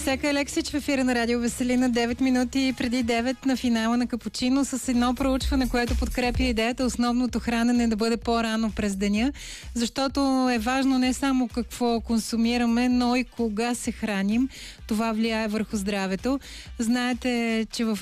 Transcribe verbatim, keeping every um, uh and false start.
Сека Алексич в ефира на Радио Веселина, девет минути преди девет на финала на Капучино, с едно проучване, което подкрепя идеята основното хранене да бъде по-рано през деня, защото е важно не само какво консумираме, но и кога се храним. Това влияе върху здравето. Знаете, че в